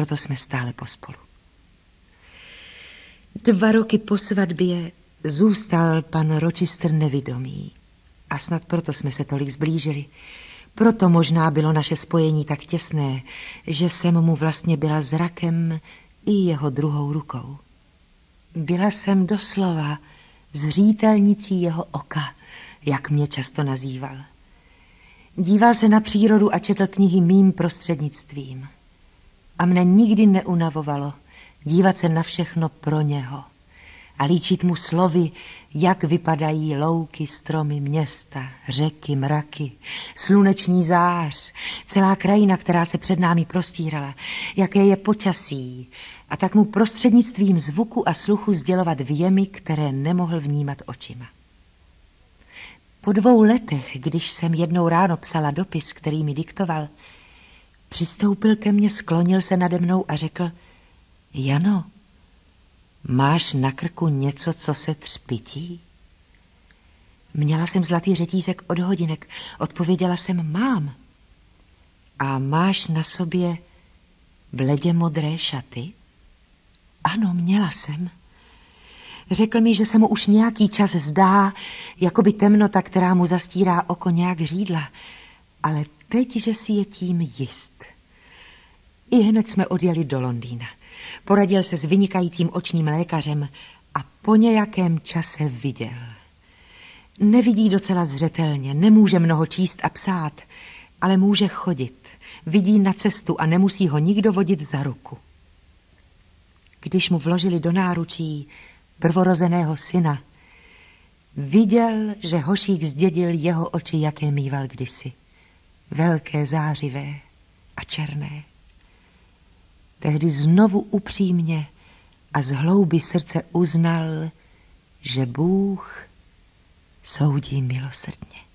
proto jsme stále pospolu. 2 roky po svatbě zůstal pan Rochester nevidomý a snad proto jsme se tolik zblížili. Proto možná bylo naše spojení tak těsné, že jsem mu vlastně byla zrakem i jeho druhou rukou. Byla jsem doslova zřítelnicí jeho oka, jak mě často nazýval. Díval se na přírodu a četl knihy mým prostřednictvím. A mne nikdy neunavovalo dívat se na všechno pro něho a líčit mu slovy, jak vypadají louky, stromy, města, řeky, mraky, sluneční zář, celá krajina, která se před námi prostírala, jaké je počasí, a tak mu prostřednictvím zvuku a sluchu sdělovat věmy, které nemohl vnímat očima. Po 2 letech, když jsem jednou ráno psala dopis, který mi diktoval, přistoupil ke mně, sklonil se nade mnou a řekl: Jano, máš na krku něco, co se třpytí? Měla jsem zlatý řetízek od hodinek, odpověděla jsem: mám. A máš na sobě bledě modré šaty? Ano, měla jsem. Řekl mi, že se mu už nějaký čas zdá, jako by temnota, která mu zastírá oko, nějak řídla, ale teď, že si je tím jist. I hned jsme odjeli do Londýna. Poradil se s vynikajícím očním lékařem a po nějakém čase viděl. Nevidí docela zřetelně, nemůže mnoho číst a psát, ale může chodit, vidí na cestu a nemusí ho nikdo vodit za ruku. Když mu vložili do náručí prvorozeného syna, viděl, že hošík zdědil jeho oči, jaké mýval kdysi. Velké, zářivé a černé. Tehdy znovu upřímně a z hloubi srdce uznal, že Bůh soudí milosrdně.